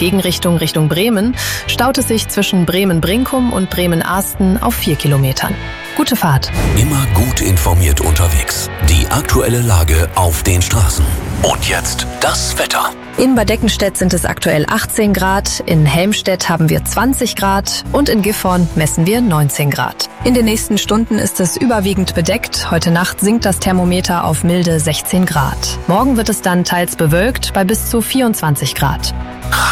Gegenrichtung Richtung Bremen staut es sich zwischen Bremen-Brinkum und Bremen-Ahsten auf 4 Kilometern. Gute Fahrt. Immer gut informiert unterwegs. Die aktuelle Lage auf den Straßen. Und jetzt das Wetter. In Bad Deckenstedt sind es aktuell 18 Grad, in Helmstedt haben wir 20 Grad und in Gifhorn messen wir 19 Grad. In den nächsten Stunden ist es überwiegend bedeckt. Heute Nacht sinkt das Thermometer auf milde 16 Grad. Morgen wird es dann teils bewölkt bei bis zu 24 Grad.